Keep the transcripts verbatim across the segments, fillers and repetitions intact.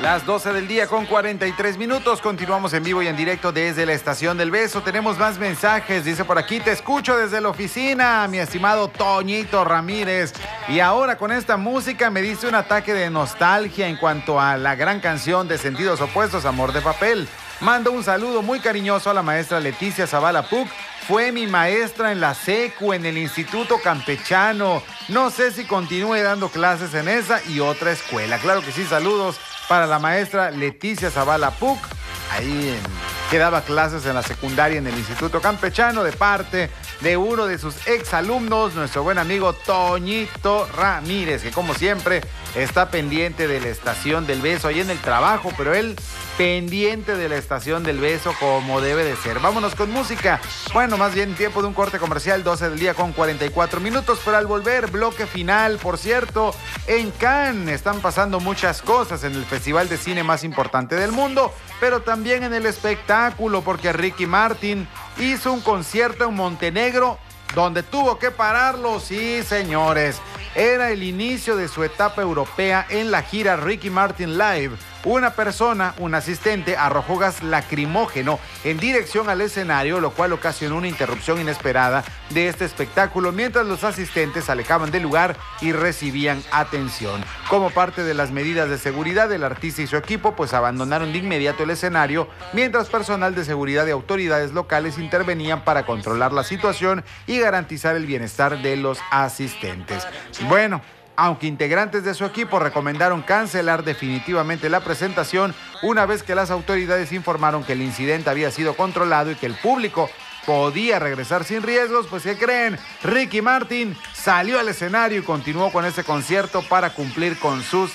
Las doce del día con cuarenta y tres minutos. Continuamos en vivo y en directo desde la Estación del Beso. Tenemos más mensajes. Dice por aquí: te escucho desde la oficina, mi estimado Toñito Ramírez. Y ahora con esta música me dice un ataque de nostalgia en cuanto a la gran canción de Sentidos Opuestos, Amor de Papel. Mando un saludo muy cariñoso a la maestra Leticia Zavala Puc. Fue mi maestra en la secu, en el Instituto Campechano. No sé si continúe dando clases en esa y otra escuela. Claro que sí, saludos para la maestra Leticia Zavala Puc, ahí en, que daba clases en la secundaria en el Instituto Campechano, de parte de uno de sus exalumnos, nuestro buen amigo Toñito Ramírez, que como siempre está pendiente de la Estación del Beso ahí en el trabajo, pero él pendiente de la Estación del Beso como debe de ser. Vámonos con música. Bueno, más bien tiempo de un corte comercial, doce del día con cuarenta y cuatro minutos, pero al volver, bloque final. Por cierto, en Cannes están pasando muchas cosas en el festival de cine más importante del mundo, pero también en el espectáculo, porque Ricky Martin hizo un concierto en Montenegro donde tuvo que pararlo. Sí, señores, era el inicio de su etapa europea en la gira Ricky Martin Live. Una persona, un asistente, arrojó gas lacrimógeno en dirección al escenario, lo cual ocasionó una interrupción inesperada de este espectáculo, mientras los asistentes se alejaban del lugar y recibían atención. Como parte de las medidas de seguridad, el artista y su equipo pues abandonaron de inmediato el escenario, mientras personal de seguridad y autoridades locales intervenían para controlar la situación y garantizar el bienestar de los asistentes. Bueno, aunque integrantes de su equipo recomendaron cancelar definitivamente la presentación una vez que las autoridades informaron que el incidente había sido controlado y que el público podía regresar sin riesgos, pues ¿qué creen? Ricky Martin salió al escenario y continuó con este concierto para cumplir con sus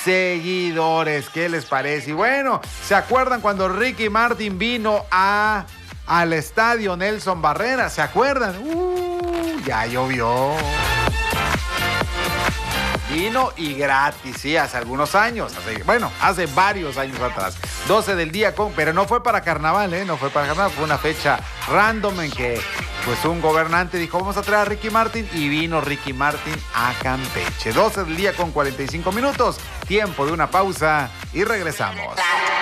seguidores. ¿Qué les parece? Y bueno, ¿se acuerdan cuando Ricky Martin vino a, al estadio Nelson Barrera? ¿Se acuerdan? Uh, ya llovió. Vino y gratis, sí, hace algunos años, hace, bueno, hace varios años atrás. doce del día con, pero no fue para carnaval, ¿eh? No fue para carnaval, fue una fecha random en que pues un gobernante dijo, vamos a traer a Ricky Martin, y vino Ricky Martin a Campeche. doce del día con cuarenta y cinco minutos, tiempo de una pausa y regresamos.